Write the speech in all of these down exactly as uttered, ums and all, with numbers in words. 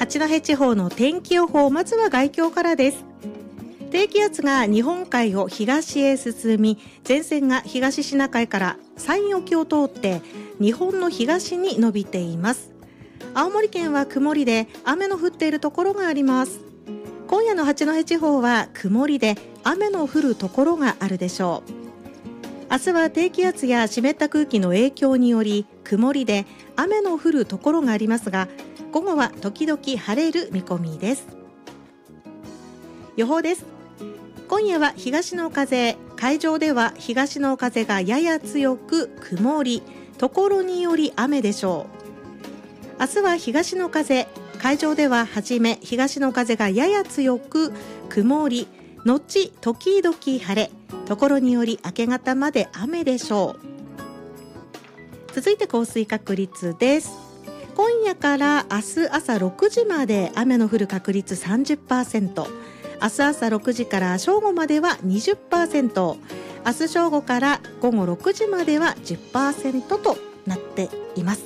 八戸地方の天気予報、まずは概況からです。低気圧が日本海を東へ進み、前線が東シナ海から山陰沖を通って日本の東に伸びています。青森県は曇りで雨の降っているところがあります。今夜の八戸地方は曇りで雨の降るところがあるでしょう。明日は低気圧や湿った空気の影響により曇りで雨の降るところがありますが、午後は時々晴れる見込みです。予報です。今夜は東の風、海上では東の風がやや強く曇り、ところにより雨でしょう。明日は東の風、海上でははじめ東の風がやや強く曇り、後時々晴れ、ところにより明け方まで雨でしょう。続いて降水確率です。今夜から明日朝ろくじまで雨の降る確率 さんじゅっパーセント、明日朝ろくじから正午までは にじゅっパーセント、明日正午から午後ろくじまでは じゅっパーセント となっています。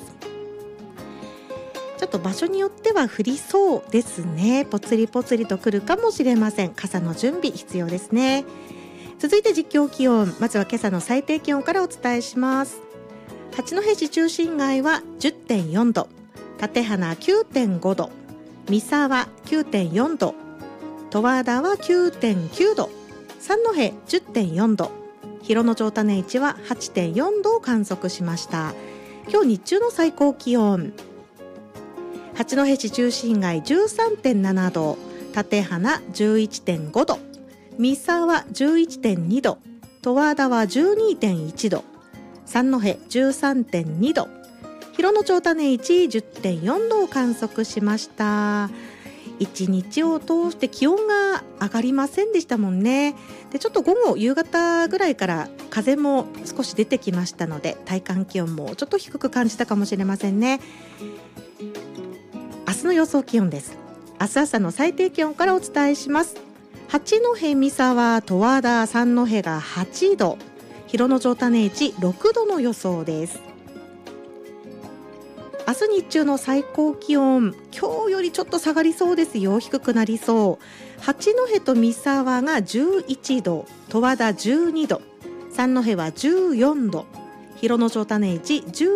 ちょっと場所によっては降りそうですね。ぽつりぽつりと来るかもしれません。傘の準備必要ですね。続いて実況気温、まずは今朝の最低気温からお伝えします。八戸市中心街は じゅってんよんど、館鼻 きゅうてんごど、三沢 きゅうてんよんど、十和田は きゅうてんきゅうど、三戸 じゅってんよんど、広野町種市は はちてんよんどを観測しました。今日日中の最高気温、八戸市中心街 じゅうさんてんななど、館鼻 じゅういってんごど、三沢 じゅういってんにど、十和田は じゅうにてんいちど、三戸 じゅうさんてんにど、広野町種市 じゅってんよんどを観測しました。一日を通して気温が上がりませんでしたもんね。でちょっと午後夕方ぐらいから風も少し出てきましたので、体感気温もちょっと低く感じたかもしれませんね。明日の予想気温です。明日朝の最低気温からお伝えします。八戸、三沢、十和田、三戸がはちど、広野町種市ろくどの予想です。明日日中の最高気温、今日よりちょっと下がりそうですよ。低くなりそう。八戸と三沢がじゅういちど、十和田じゅうにど、三戸はじゅうよんど、広野町種市じゅう